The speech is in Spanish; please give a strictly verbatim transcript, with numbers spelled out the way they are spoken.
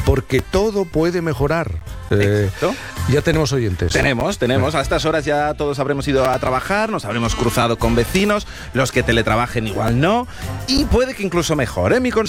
porque todo puede mejorar. Eh, ya tenemos oyentes. Tenemos, tenemos. A estas horas ya todos habremos ido a trabajar, nos habremos cruzado con vecinos, los que teletrabajen igual no, y puede que incluso mejore. Mi